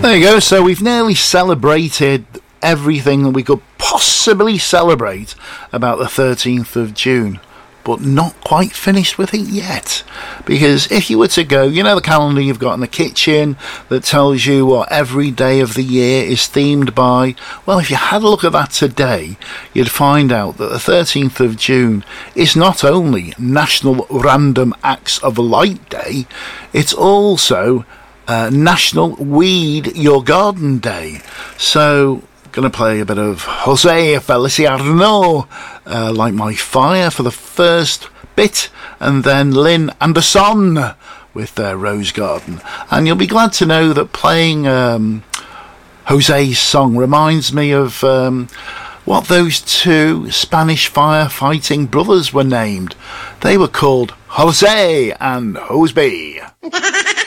There you go. So we've nearly celebrated everything that we could possibly celebrate about the 13th of June. But not quite finished with it yet. Because if you were to go, you know the calendar you've got in the kitchen that tells you what every day of the year is themed by? Well, if you had a look at that today, you'd find out that the 13th of June is not only National Random Acts of Light Day, it's also National Weed Your Garden Day. So, going to play a bit of Jose Feliciano, Light My Fire for the first bit, and then Lynn Anderson with their Rose Garden. And you'll be glad to know that playing Jose's song reminds me of what those two Spanish firefighting brothers were named. They were called Jose and Joseby.